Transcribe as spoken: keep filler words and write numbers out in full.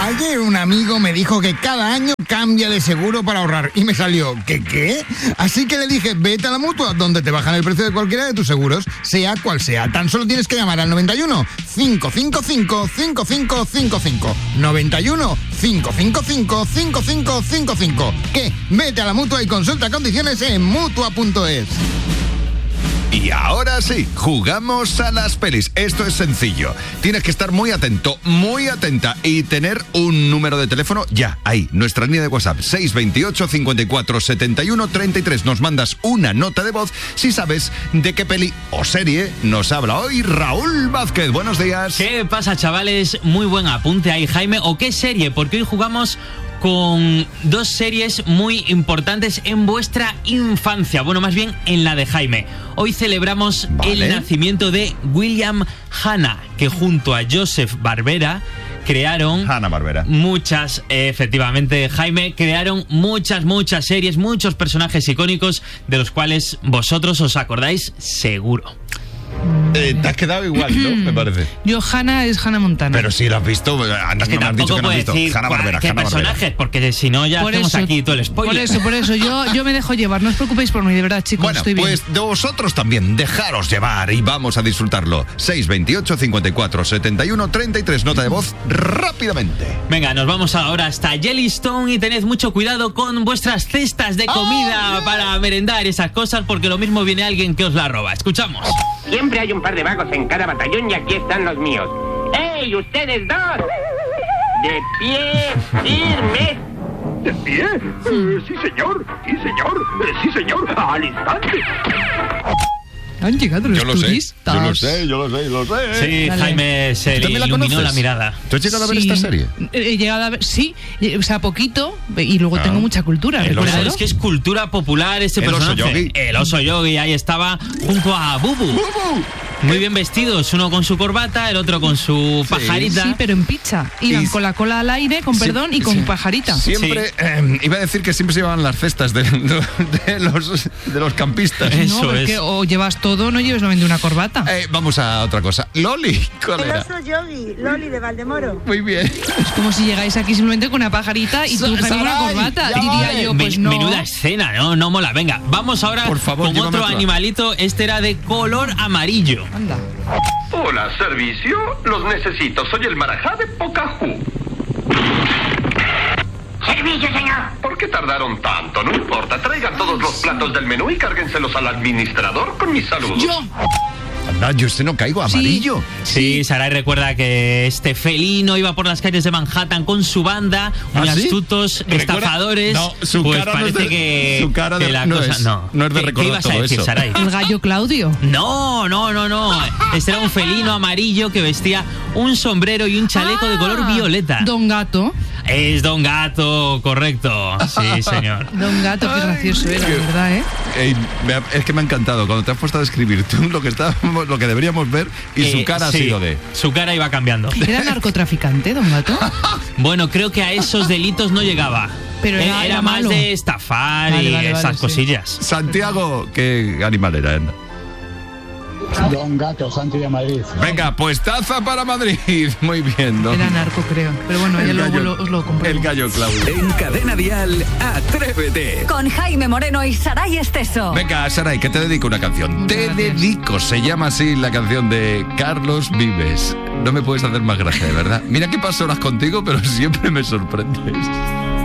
Ayer un amigo me dijo que cada año cambia de seguro para ahorrar y me salió, ¿qué qué? Así que le dije, vete a la Mutua, donde te bajan el precio de cualquiera de tus seguros, sea cual sea. Tan solo tienes que llamar al noventa y uno, cinco cinco cinco, cinco cinco cinco cinco. noventa y uno, cinco cinco cinco, cinco cinco cinco cinco. ¿Qué? Vete a la Mutua y consulta condiciones en mutua punto es. Y ahora sí, jugamos a las pelis. Esto es sencillo. Tienes que estar muy atento, muy atenta y tener un número de teléfono ya, ahí, nuestra línea de WhatsApp, seis dos ocho, cincuenta y cuatro, setenta y uno, treinta y tres. Nos mandas una nota de voz si sabes de qué peli o serie nos habla hoy Raúl Vázquez. Buenos días. ¿Qué pasa, chavales? Muy buen apunte ahí, Jaime. ¿O qué serie? Porque hoy jugamos con dos series muy importantes en vuestra infancia. Bueno, más bien en la de Jaime. Hoy celebramos vale. el nacimiento de William Hanna, que junto a Joseph Barbera crearon Hanna-Barbera. muchas, eh, efectivamente, Jaime, crearon muchas, muchas series, muchos personajes icónicos de los cuales vosotros os acordáis seguro. Eh, te has quedado igual, ¿no? Me parece. Yo, Hannah es Hannah Montana. Pero si lo has visto, anda es que no me has dicho que no has visto. Hanna-Barbera, ¿qué personajes? Porque si no ya por hacemos eso, aquí todo el spoiler. Por eso, por eso, yo, yo me dejo llevar. No os preocupéis por mí, de verdad, chicos, bueno, estoy bien. Pues de vosotros también, dejaros llevar y vamos a disfrutarlo. seis dos ocho, cincuenta y cuatro, setenta y uno, treinta y tres, nota de voz rápidamente. Venga, nos vamos ahora hasta Yellowstone y tened mucho cuidado con vuestras cestas de comida oh, yeah. para merendar esas cosas, porque lo mismo viene alguien que os la roba. Escuchamos. Siempre hay un par de vagos en cada batallón y aquí están los míos. ¡Ey, ustedes dos! ¡De pie, firmes! ¿De pie? Eh, sí, señor. Sí, señor. Eh, sí, señor. Al instante. Han llegado los yo lo turistas. Sé, yo lo sé, yo lo sé, yo lo sé. Sí, Dale. Jaime se le la iluminó conoces? la mirada. ¿Tú has llegado a ver Sí. esta serie? He llegado a ver, sí, o sea, poquito, y luego ah. tengo mucha cultura. El oso, ¿recuerdas? es que es cultura popular este el personaje. Oso Yogi. El oso Yogi, ahí estaba junto a Bubu. ¡Bubu! Muy bien vestidos, uno con su corbata, el otro con su sí. pajarita. Sí, pero en pizza. Iban y... con la cola al aire, con sí, perdón, y con sí. pajarita. Siempre, sí. eh, iba a decir que siempre se llevaban las cestas de, de, los, de los campistas. Eso no, es. Que o llevas todo o no lleves solamente una corbata. Eh, vamos a otra cosa. Loli, ¿cuál el era? oso Yogi, Loli de Valdemoro. Muy bien. Es como si llegáis aquí simplemente con una pajarita y tú Jaime una corbata. Diría vale. yo, pues Men, no. Menuda escena, ¿no? No mola. Venga, vamos ahora Por favor, con otro otra. animalito. Este era de color amarillo. Anda. Hola, servicio. Los necesito. Soy el marajá de Pocahú. ¡Servicio, señor! ¿Por qué tardaron tanto? No importa. Traigan todos los platos del menú y cárguenselos al administrador con mis saludos. Yo. Anda, yo este no caigo, amarillo. Sí, sí, Sarai recuerda que este felino iba por las calles de Manhattan con su banda, muy ¿Ah, sí? estafadores, estafadores. No, su pues cara parece no es de, que, su cara de, que la no, cosa, es, no. no es de ¿Qué, recordar ¿qué ibas todo a decir, eso. Sarai? El gallo Claudio. No, no, no, no. Este era un felino amarillo que vestía un sombrero y un chaleco ah, de color violeta. Don Gato. Es Don Gato, correcto. Sí, señor. Don Gato, qué gracioso era, de verdad, ¿eh? Ey, es que me ha encantado cuando te has puesto a describir tú lo que estábamos, lo que deberíamos ver y eh, su cara sí, ha sido de. Su cara iba cambiando. ¿Era narcotraficante, Don Gato? Bueno, creo que a esos delitos no llegaba. Pero era, era, era más malo. de estafar vale, y vale, esas vale, cosillas. Sí. Santiago, ¿qué animal era? ¿Eh? Don Gato, Santi de Madrid. Venga, pues taza para Madrid. Muy bien, don. Era narco, creo. Pero bueno, ya luego lo, os lo compré. El gallo Claudio. En Cadena Dial, Atrévete. Con Jaime Moreno y Saray Esteso. Venga, Saray, que te dedico una canción. Muchas te gracias. dedico, se llama así la canción de Carlos Vives. No me puedes hacer más gracia, de verdad. Mira que paso horas contigo, pero siempre me sorprendes.